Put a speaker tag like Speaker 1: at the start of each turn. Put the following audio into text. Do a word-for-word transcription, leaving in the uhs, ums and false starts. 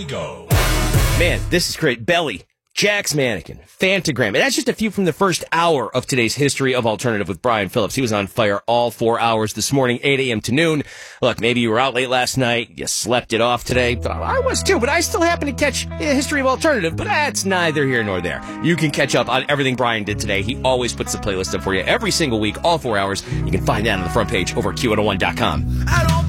Speaker 1: we go.
Speaker 2: Man, this is great. Belly, Jack's Mannequin, Fantagram. And that's just a few from the first hour of today's History of Alternative with Brian Phillips. He was on fire all four hours this morning, eight a.m. to noon. Look, maybe you were out late last night. You slept it off today. I was too, but I still happen to catch History of Alternative. But that's neither here nor there. You can catch up on everything Brian did today. He always puts the playlist up for you every single week, all four hours. You can find that on the front page over at Q one oh one dot com.
Speaker 3: I don't